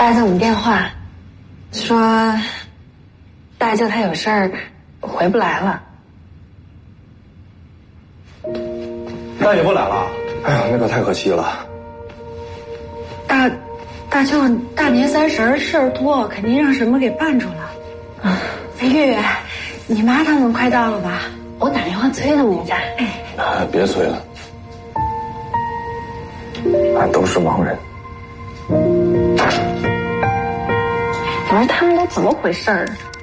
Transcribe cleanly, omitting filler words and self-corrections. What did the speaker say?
大舅你电话，说大舅他有事儿回不来了。 那也不来了？哎呀，那可太可惜了。 大舅大年30事儿多，肯定让什么给办住了。玉，你妈他们快到了吧？我打电话催他们一下。 哎，别催了，俺都是盲人。 你说他们都怎么回事儿？